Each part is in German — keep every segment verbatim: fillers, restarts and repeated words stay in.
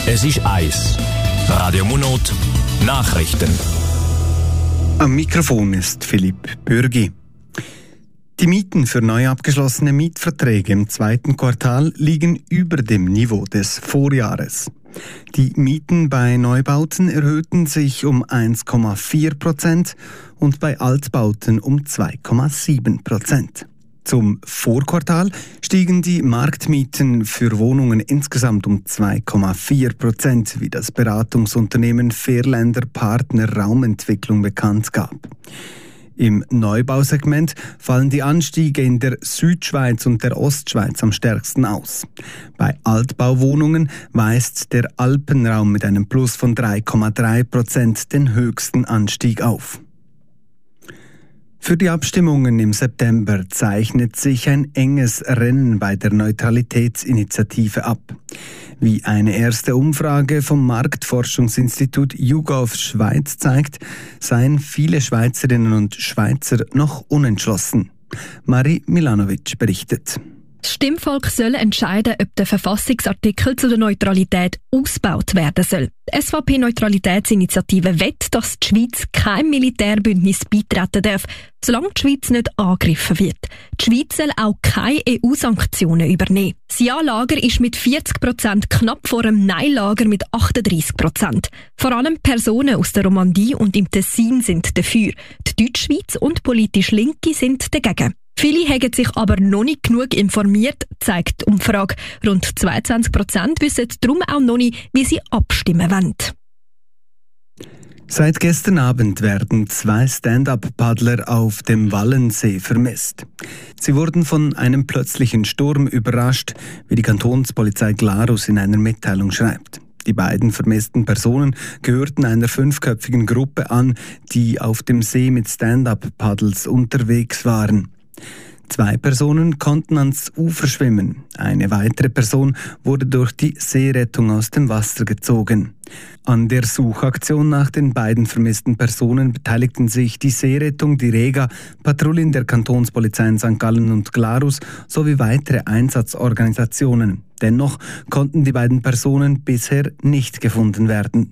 Es ist eins. Radio Monot Nachrichten. Am Mikrofon ist Philipp Bürgi. Die Mieten für neu abgeschlossene Mietverträge im zweiten Quartal liegen über dem Niveau des Vorjahres. Die Mieten bei Neubauten erhöhten sich um eins Komma vier Prozent und bei Altbauten um zwei Komma sieben Prozent. Zum Vorquartal stiegen die Marktmieten für Wohnungen insgesamt um zwei Komma vier Prozent, wie das Beratungsunternehmen Fairländer Partner Raumentwicklung bekannt gab. Im Neubausegment fallen die Anstiege in der Südschweiz und der Ostschweiz am stärksten aus. Bei Altbauwohnungen weist der Alpenraum mit einem Plus von drei Komma drei Prozent den höchsten Anstieg auf. Für die Abstimmungen im September zeichnet sich ein enges Rennen bei der Neutralitätsinitiative ab. Wie eine erste Umfrage vom Marktforschungsinstitut YouGov Schweiz zeigt, seien viele Schweizerinnen und Schweizer noch unentschlossen. Marie Milanovic berichtet. Das Stimmvolk soll entscheiden, ob der Verfassungsartikel zu der Neutralität ausgebaut werden soll. Die S V P-Neutralitätsinitiative will, dass die Schweiz kein Militärbündnis beitreten darf, solange die Schweiz nicht angegriffen wird. Die Schweiz soll auch keine E U-Sanktionen übernehmen. Das Ja-Lager ist mit vierzig Prozent knapp vor dem Nein-Lager mit achtunddreissig Prozent. Vor allem Personen aus der Romandie und im Tessin sind dafür. Die Deutschschweiz und politisch Linke sind dagegen. Viele haben sich aber noch nicht genug informiert, zeigt die Umfrage. Rund zweiundzwanzig Prozent wissen darum auch noch nicht, wie sie abstimmen wollen. Seit gestern Abend werden zwei Stand-up-Paddler auf dem Wallensee vermisst. Sie wurden von einem plötzlichen Sturm überrascht, wie die Kantonspolizei Glarus in einer Mitteilung schreibt. Die beiden vermissten Personen gehörten einer fünfköpfigen Gruppe an, die auf dem See mit Stand-up-Paddles unterwegs waren. Zwei Personen konnten ans Ufer schwimmen. Eine weitere Person wurde durch die Seerettung aus dem Wasser gezogen. An der Suchaktion nach den beiden vermissten Personen beteiligten sich die Seerettung, die Rega, Patrouillen der Kantonspolizei in Sankt Gallen und Glarus sowie weitere Einsatzorganisationen. Dennoch konnten die beiden Personen bisher nicht gefunden werden.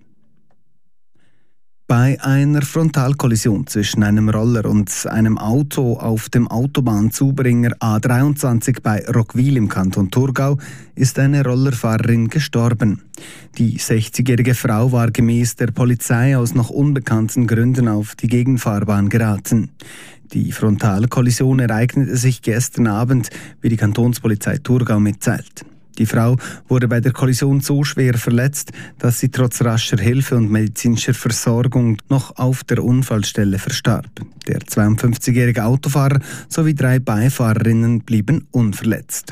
Bei einer Frontalkollision zwischen einem Roller und einem Auto auf dem Autobahnzubringer A dreiundzwanzig bei Rockwil im Kanton Thurgau ist eine Rollerfahrerin gestorben. Die sechzigjährige Frau war gemäß der Polizei aus noch unbekannten Gründen auf die Gegenfahrbahn geraten. Die Frontalkollision ereignete sich gestern Abend, wie die Kantonspolizei Thurgau mitteilt. Die Frau wurde bei der Kollision so schwer verletzt, dass sie trotz rascher Hilfe und medizinischer Versorgung noch auf der Unfallstelle verstarb. Der zweiundfünfzigjährige Autofahrer sowie drei Beifahrerinnen blieben unverletzt.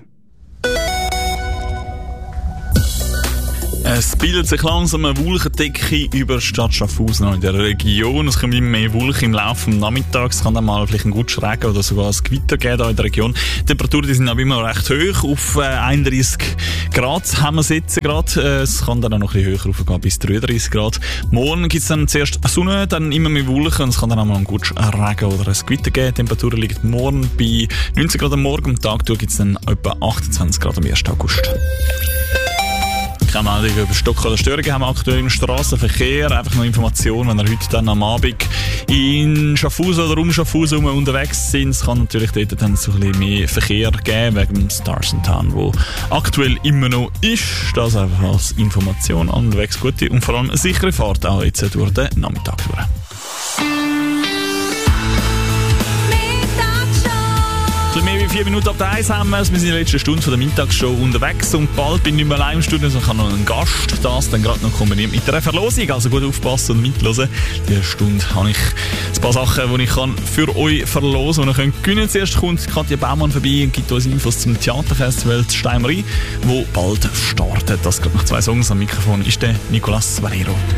Es bildet sich langsam eine Wolkendecke über die Stadt Schaffhausen und in der Region. Es kommen immer mehr Wolken im Laufe des Nachmittags. Es kann dann mal vielleicht ein gutes Regen oder sogar ein Gewitter geben hier in der Region. Die Temperaturen die sind aber immer recht hoch. Auf äh, einunddreissig Grad haben wir sitzen gerade. Äh, es kann dann auch noch ein bisschen höher raufgehen, bis dreiunddreissig Grad. Morgen gibt es dann zuerst Sonne, dann immer mehr Wolken und es kann dann auch mal ein gutes Regen oder ein Gewitter geben. Die Temperatur liegt morgen bei neunzehn Grad am Morgen. Am Tag gibt es dann etwa achtundzwanzig Grad am ersten August. Keine Meldung über Stock oder Störungen haben wir aktuell im Strassenverkehr. Einfach noch Informationen, wenn ihr heute dann am Abend in Schaffhausen oder um Schaffhausen unterwegs sind. Es kann natürlich dort dann so ein bisschen mehr Verkehr geben, wegen dem Stars in Town, wo aktuell immer noch ist. Das einfach als Information unterwegs. Gute und vor allem eine sichere Fahrt auch jetzt durch den Nachmittag durch. Mehr wie vier Minuten ab der eins haben wir es. Wir sind in der letzten Stunde von der Mittagsshow unterwegs und bald bin ich nicht mehr allein im Studio, sondern ich habe noch einen Gast. Das dann gerade noch kombiniert mit der Verlosung. Also gut aufpassen und mithören. In dieser Stunde habe ich ein paar Sachen, die ich kann für euch verlosen kann. Und ihr könnt gewinnen. Zuerst kommt Katja Baumann vorbei und gibt uns Infos zum Theaterfestival Steinmarie, das bald startet. Das gerade noch zwei Songs. Am Mikrofon ist der Nicolas Valero.